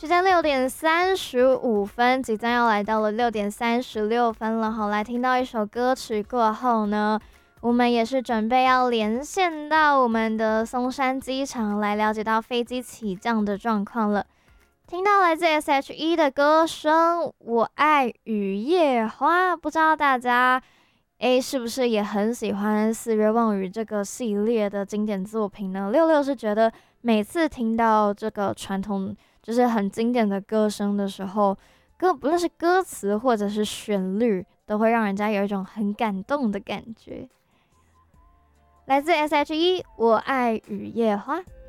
时间6:35，即将要来到了6:36了。好，来听到一首歌曲过后呢，我们也是准备要连线到我们的松山机场来了解到飞机起降的状况了。听到来自 S.H.E 的歌声《我爱雨夜花》，不知道大家是不是也很喜欢《四月望雨》这个系列的经典作品呢？六六是觉得每次听到这个传统就是很经典的歌声的时候，不论是歌词或者是旋律，都会让人家有一种很感动的感觉。来自 S.H.E 我爱雨夜花。